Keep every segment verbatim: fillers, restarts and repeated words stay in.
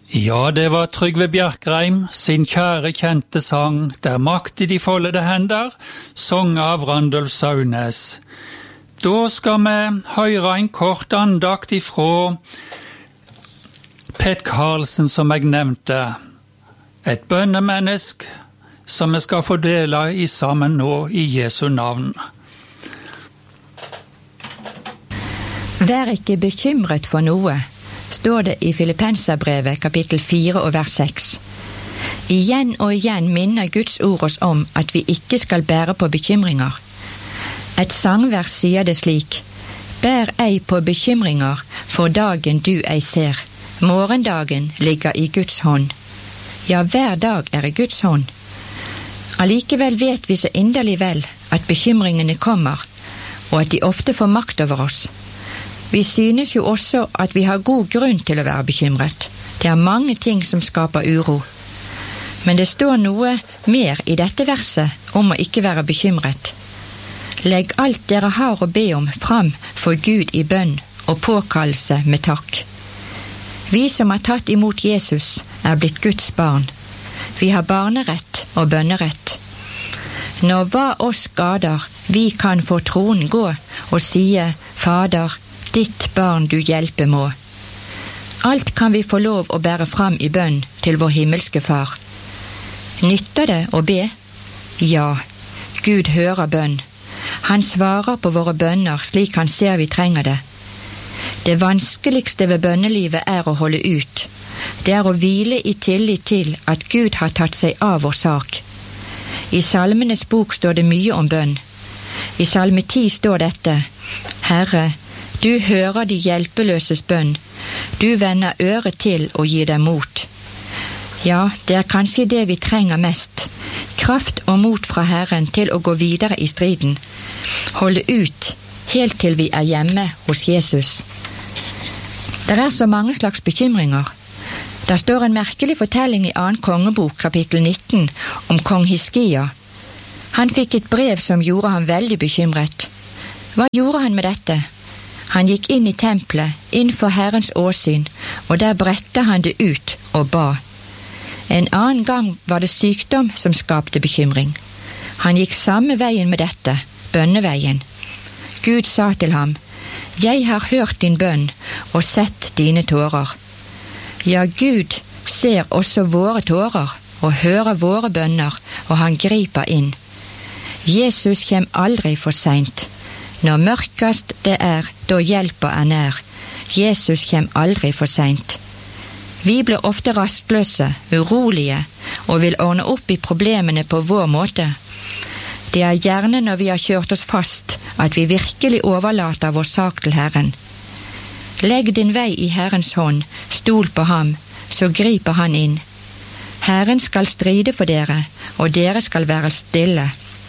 Ja, det var Trygve Bjerkreim sin kjære kjente sang «Der makt i de foldede hender», sang av Randulf Saunes. Da skal vi høre en kort andakt ifra Pet Karlsen, som jeg nevnte. Et bønnemennesk som vi skal få dele i sammen nå i Jesu navn. Vær ikke bekymret for noe, står det i Filippenserbrevet kapittel fire og vers seks. Igjen og igjen minner Guds ord oss om at vi ikke skal bære på bekymringer. Et sangvers sier det slik: Bær ei på bekymringer for dagen du ei ser. Morgendagen ligger i Guds hånd. Ja, hver dag er i Guds hånd. Allikevel vet vi så inderlig vel at bekymringene kommer, og at de ofte får makt over oss. Vi synes jo også at vi har god grunn til å være bekymret. Det er mange ting som skaper uro. Men det står noe mer i dette verset om å ikke være bekymret. Legg alt dere har å be om fram for Gud i bønn og påkallelse med takk. Vi som har tatt imot Jesus, er blitt Guds barn. Vi har barnerett og bønnerett. Når hva oss skader, vi kan få troen gå og sie, Fader, ditt barn du hjelpe må. Alt kan vi få lov å bære fram i bønn til vår himmelske far. Nytter det å be? Ja, Gud hører bønn. Han svarer på våre bønner slik han ser vi trenger det. Det vanskeligste ved bønnelivet er å holde ut. Det er å hvile i tillit til at Gud har tatt seg av vår sak. I Salmenes bok står det mye om bønn. I Salme ti står dette: Herre, du hører de hjelpeløses bønn. Du vender øret til og gir dem mot. Ja, det er kanskje det vi trenger mest. Kraft og mot fra Herren til å gå videre i striden. Holde ut helt til vi er hjemme hos Jesus. Det er så mange slags bekymringer. Der står en merkelig fortelling i annen kongebok, kapittel nitten, om kong Hiskia. Han fikk et brev som gjorde ham veldig bekymret. Hva gjorde han med dette? Han gikk inn i tempelet, inn for Herrens åsyn, og der bredte han det ut og ba. En annen gang var det sykdom som skapte bekymring. Han gikk samme veien med dette, bønneveien. Gud sa til ham: Jeg har hørt din bønn og sett dine tårer. Ja, Gud ser også våre tårer og hører våre bønner, og han griper inn. Jesus kjem aldri for sent. Når mørkest det er, da hjelper er nær. Jesus kjem aldri for sent. Vi blir ofte rastløse, urolige, og vil ordne opp i problemene på vår måte. Det er gjerne når vi har kjørt oss fast, at vi virkelig overlater vår sak til Herren. Legg din vei i Herrens hånd, stol på ham, så griper han inn. Herren skal stride for dere, og dere skal være stille.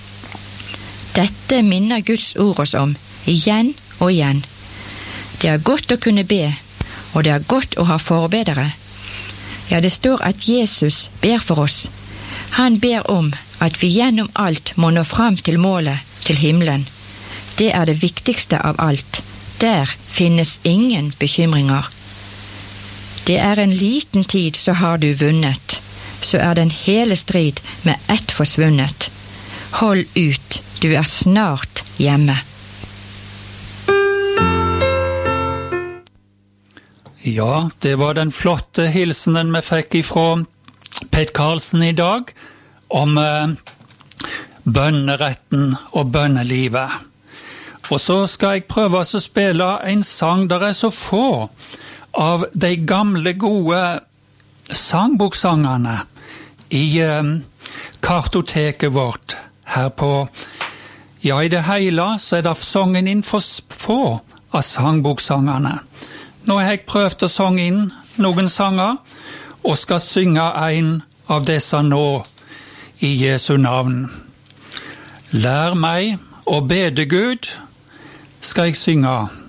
Dette minner Guds ord oss om, igjen og igjen. Det er godt å kunne be, og det er godt å ha forbedere. Ja, det står at Jesus ber for oss. Han ber om at vi gjennom alt må nå fram til målet, til himmelen. Det er det viktigste av alt. Der finnes ingen bekymringer. Det er en liten tid, så har du vunnet. Så er den hele strid med ett forsvunnet. Hold ut, du er snart hjemme. Ja, det var den flotte hilsenen vi fikk ifra Pet Karlsen i dag, om eh, bønneretten og bønnelivet. Og så skal jeg prøve å spille en sang der er så få av de gamle, gode sangboksangene i eh, kartoteket vårt her på. Ja, i det hele så er det sangen inn for få av sangboksangene. Nå har jeg prøvd å sange inn noen sanger, og skal synge en av disse nå i Jesu navn. Lær meg å bede Gud, skal jeg synge.